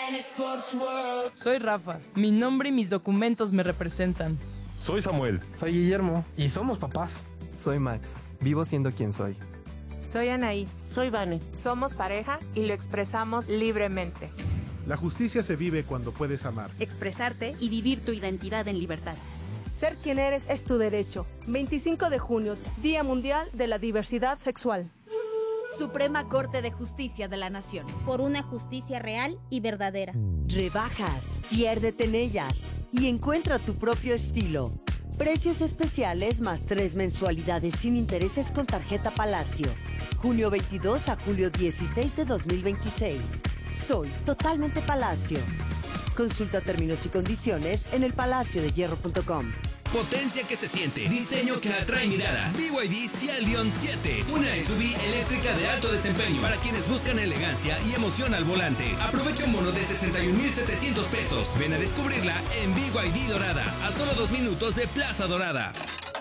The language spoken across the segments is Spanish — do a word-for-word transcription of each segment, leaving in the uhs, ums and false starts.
Soy Rafa. Mi nombre y mis documentos me representan. Soy Samuel. Soy Guillermo. Y somos papás. Soy Max. Vivo siendo quien soy. Soy Anaí. Soy Vane. Somos pareja y lo expresamos libremente. La justicia se vive cuando puedes amar, expresarte y vivir tu identidad en libertad. Ser quien eres es tu derecho. veinticinco de junio, Día Mundial de la Diversidad Sexual. Suprema Corte de Justicia de la Nación. Por una justicia real y verdadera. Rebajas, piérdete en ellas y encuentra tu propio estilo. Precios especiales más tres mensualidades sin intereses con tarjeta Palacio. Junio veintidós a julio dieciséis de dos mil veintiséis. Soy totalmente Palacio. Consulta términos y condiciones en el palacio de hierro punto com. Potencia que se siente, diseño que atrae miradas. B Y D Sea Leon siete, una S U V eléctrica de alto desempeño para quienes buscan elegancia y emoción al volante. Aprovecha un bono de sesenta y un mil setecientos pesos. Ven a descubrirla en B Y D Dorada, a solo dos minutos de Plaza Dorada.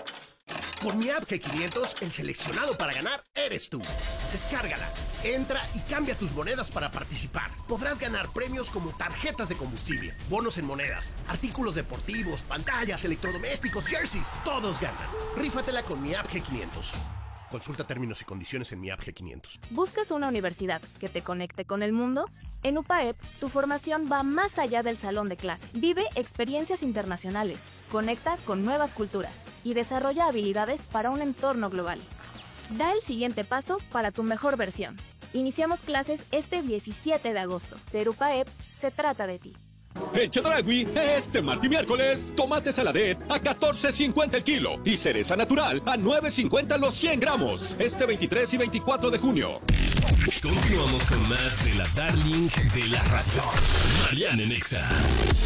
Con mi app G quinientos, el seleccionado para ganar eres tú. Descárgala, entra y cambia tus monedas para participar. Podrás ganar premios como tarjetas de combustible, bonos en monedas, artículos deportivos, pantallas, electrodomésticos, jerseys. Todos ganan. Rífatela con mi app G quinientos. Consulta términos y condiciones en mi app G quinientos. ¿Buscas una universidad que te conecte con el mundo? En U P A E P, tu formación va más allá del salón de clase. Vive experiencias internacionales, conecta con nuevas culturas y desarrolla habilidades para un entorno global. Da el siguiente paso para tu mejor versión. Iniciamos clases este diecisiete de agosto. Ser U P A E P se trata de ti. En Chedraui, este martes y miércoles, tomate saladet a catorce cincuenta el kilo y cereza natural a nueve cincuenta los cien gramos. Este veintitrés y veinticuatro de junio. Continuamos con más de la Darling de la radio. Mariana en Exa.